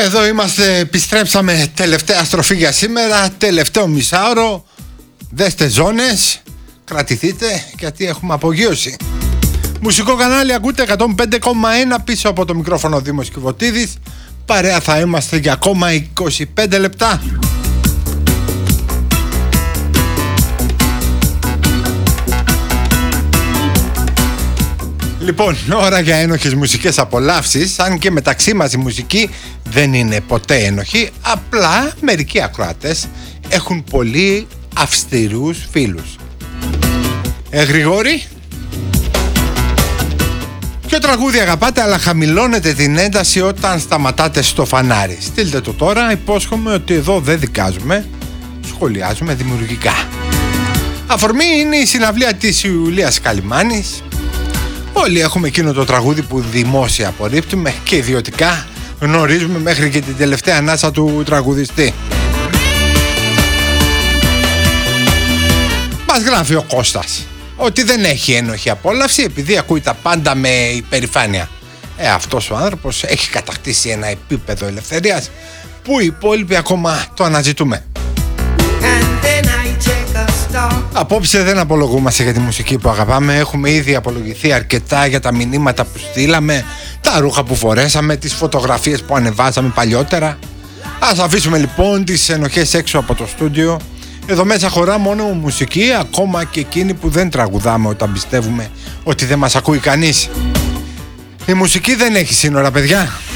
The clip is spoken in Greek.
Εδώ είμαστε, επιστρέψαμε, τελευταία στροφή για σήμερα, τελευταίο μισάωρο. Δέστε ζώνες, κρατηθείτε γιατί έχουμε απογείωση. Μουσικό κανάλι ακούτε 105,1 πίσω από το μικρόφωνο Δήμος Κιβωτίδης. Παρέα θα είμαστε για ακόμα 25 λεπτά. Λοιπόν, ώρα για ένοχες μουσικές απολαύσεις. Αν και μεταξύ μας η μουσική δεν είναι ποτέ ένοχη, απλά μερικοί ακροατές έχουν πολύ αυστηρούς φίλους. Γρηγόρη, ποιο τραγούδι αγαπάτε αλλά χαμηλώνετε την ένταση όταν σταματάτε στο φανάρι? Στείλτε το τώρα, υπόσχομαι ότι εδώ δεν δικάζουμε, σχολιάζουμε δημιουργικά. Αφορμή είναι η συναυλία της Ιουλίας Καλυμάνης. Όλοι έχουμε εκείνο το τραγούδι που δημόσια απορρίπτουμε και ιδιωτικά γνωρίζουμε μέχρι και την τελευταία ανάσα του τραγουδιστή. Μας γράφει ο Κώστας ότι δεν έχει ένοχη απόλαυση επειδή ακούει τα πάντα με υπερηφάνεια. Αυτός ο άνθρωπος έχει κατακτήσει ένα επίπεδο ελευθερίας που οι υπόλοιποι ακόμα το αναζητούμε. Απόψε δεν απολογούμαστε για τη μουσική που αγαπάμε. Έχουμε ήδη απολογηθεί αρκετά για τα μηνύματα που στείλαμε, τα ρούχα που φορέσαμε, τις φωτογραφίες που ανεβάσαμε παλιότερα. Ας αφήσουμε λοιπόν τις ενοχές έξω από το στούντιο. Εδώ μέσα χωρά μόνο μουσική, ακόμα και εκείνη που δεν τραγουδάμε όταν πιστεύουμε ότι δεν μας ακούει κανείς. Η μουσική δεν έχει σύνορα, παιδιά.